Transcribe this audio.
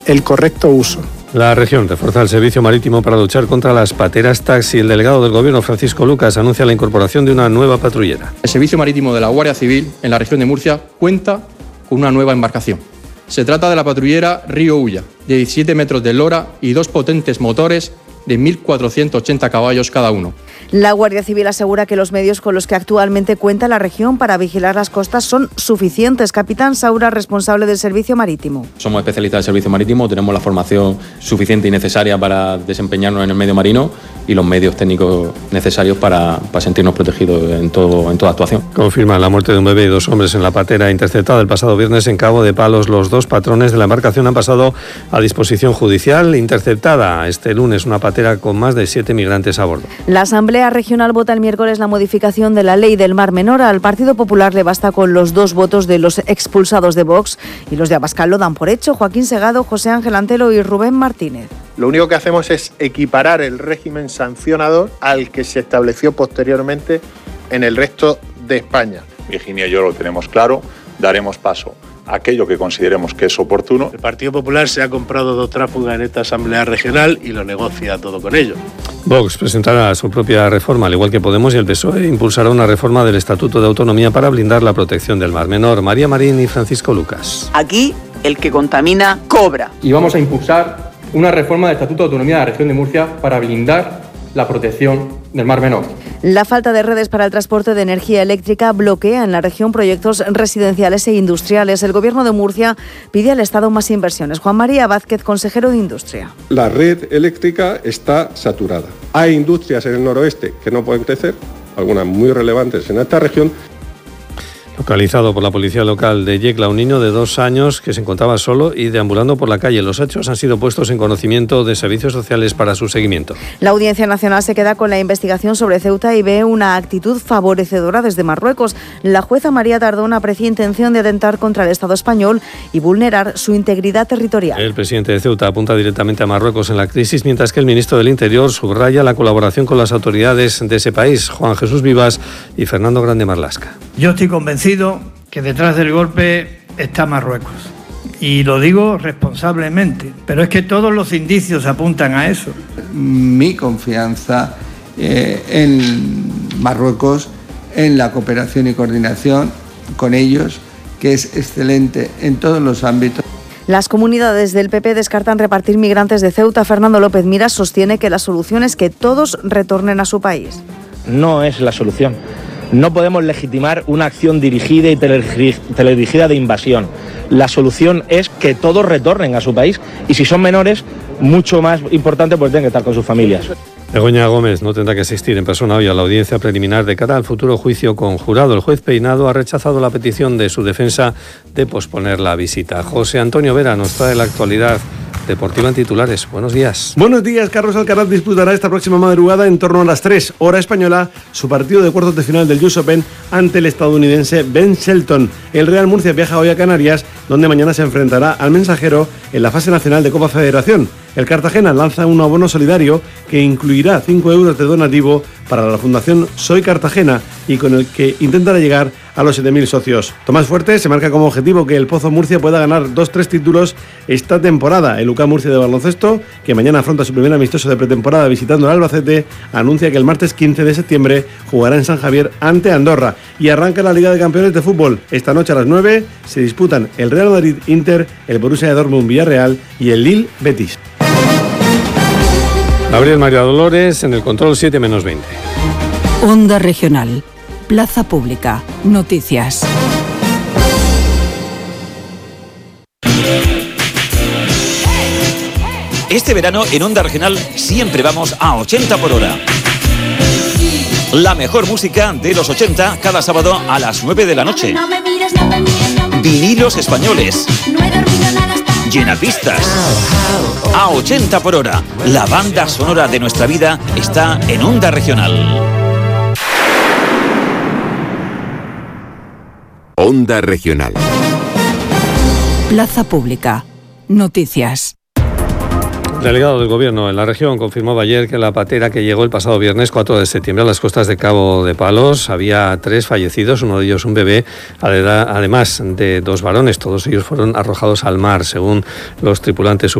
el correcto uso. La región refuerza el servicio marítimo para luchar contra las pateras taxi. El delegado del Gobierno, Francisco Lucas, anuncia la incorporación de una nueva patrullera. El servicio marítimo de la Guardia Civil en la región de Murcia cuenta con una nueva embarcación. Se trata de la patrullera Río Ulla, de 17 metros de eslora y 2 potentes motores de 1.480 caballos cada uno. La Guardia Civil asegura que los medios con los que actualmente cuenta la región para vigilar las costas son suficientes. Capitán Saura, responsable del servicio marítimo. Somos especialistas del servicio marítimo, tenemos la formación suficiente y necesaria para desempeñarnos en el medio marino y los medios técnicos necesarios para sentirnos protegidos en toda actuación. Confirma la muerte de un bebé y 2 hombres en la patera interceptada el pasado viernes en Cabo de Palos. Los 2 patrones de la embarcación han pasado a disposición judicial. Interceptada este lunes una patera con más de 7 migrantes a bordo. La Asamblea Regional vota el miércoles la modificación de la Ley del Mar Menor. Al Partido Popular le basta con los 2 votos de los expulsados de Vox y los de Abascal lo dan por hecho. Joaquín Segado, José Ángel Antelo y Rubén Martínez. Lo único que hacemos es equiparar el régimen sancionador al que se estableció posteriormente en el resto de España. Virginia y yo lo tenemos claro, daremos paso a aquello que consideremos que es oportuno. El Partido Popular se ha comprado 2 tráfugas en esta Asamblea Regional y lo negocia todo con ellos. Vox presentará su propia reforma, al igual que Podemos, y el PSOE impulsará una reforma del Estatuto de Autonomía para blindar la protección del Mar Menor. María Marín y Francisco Lucas. Aquí el que contamina cobra. Y vamos a impulsar una reforma del Estatuto de Autonomía de la región de Murcia para blindar la protección del Mar Menor. La falta de redes para el transporte de energía eléctrica bloquea en la región proyectos residenciales e industriales. El Gobierno de Murcia pide al Estado más inversiones. Juan María Vázquez, consejero de Industria. La red eléctrica está saturada. Hay industrias en el noroeste que no pueden crecer, algunas muy relevantes en esta región. Localizado por la policía local de Yecla un niño de 2 años que se encontraba solo y deambulando por la calle. Los hechos han sido puestos en conocimiento de servicios sociales para su seguimiento. La Audiencia Nacional se queda con la investigación sobre Ceuta y ve una actitud favorecedora desde Marruecos. La jueza María Tardón aprecia intención de atentar contra el Estado español y vulnerar su integridad territorial. El presidente de Ceuta apunta directamente a Marruecos en la crisis, mientras que el ministro del Interior subraya la colaboración con las autoridades de ese país, Juan Jesús Vivas y Fernando Grande Marlasca. Yo estoy convencido que detrás del golpe está Marruecos. Y lo digo responsablemente, pero es que todos los indicios apuntan a eso. Mi confianza en Marruecos, en la cooperación y coordinación con ellos, que es excelente en todos los ámbitos. Las comunidades del PP descartan repartir migrantes de Ceuta. Fernando López Miras sostiene que la solución es que todos retornen a su país. No es la solución. No podemos legitimar una acción dirigida y teledirigida de invasión. La solución es que todos retornen a su país y si son menores, mucho más importante, pues tienen que estar con sus familias. Begoña Gómez no tendrá que asistir en persona hoy a la audiencia preliminar de cara al futuro juicio con jurado. El juez Peinado ha rechazado la petición de su defensa de posponer la visita. José Antonio Vera nos trae la actualidad deportiva en titulares. Buenos días. Buenos días. Carlos Alcaraz disputará esta próxima madrugada en torno a las 3 hora española su partido de cuartos de final del US Open ante el estadounidense Ben Shelton. El Real Murcia viaja hoy a Canarias, donde mañana se enfrentará al Mensajero en la fase nacional de Copa Federación. El Cartagena lanza un abono solidario que incluirá 5 euros de donativo para la Fundación Soy Cartagena y con el que intentará llegar a los 7.000 socios. Tomás Fuerte se marca como objetivo que el Pozo Murcia pueda ganar 2-3 títulos esta temporada. El UCAM Murcia de baloncesto, que mañana afronta su primer amistoso de pretemporada visitando el Albacete, anuncia que el martes 15 de septiembre jugará en San Javier ante Andorra. Y arranca la Liga de Campeones de Fútbol. Esta noche a las 9 se disputan el Real Madrid Inter, el Borussia Dortmund Villarreal y el Lille Betis. Gabriel María Dolores en el control 7-20. Onda Regional. Plaza Pública. Noticias. Este verano en Onda Regional siempre vamos a 80 por hora. La mejor música de los 80 cada sábado a las 9 de la noche. Vinilos españoles. Llenapistas. A 80 por hora. La banda sonora de nuestra vida está en Onda Regional. Onda Regional. Plaza Pública. Noticias. El delegado del Gobierno en la región confirmaba ayer que la patera que llegó el pasado viernes 4 de septiembre a las costas de Cabo de Palos había 3 fallecidos, uno de ellos un bebé, además de 2 varones. Todos ellos fueron arrojados al mar, según los tripulantes.